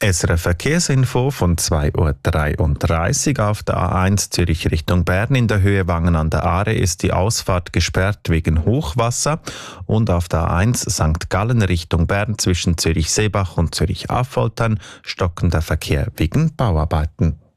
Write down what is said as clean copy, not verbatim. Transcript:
SRF Verkehrsinfo von 2:33 Uhr auf der A1 Zürich Richtung Bern. In der Höhe Wangen an der Aare ist die Ausfahrt gesperrt wegen Hochwasser. Und auf der A1 St. Gallen Richtung Bern zwischen Zürich-Seebach und Zürich-Affoltern stockender Verkehr wegen Bauarbeiten.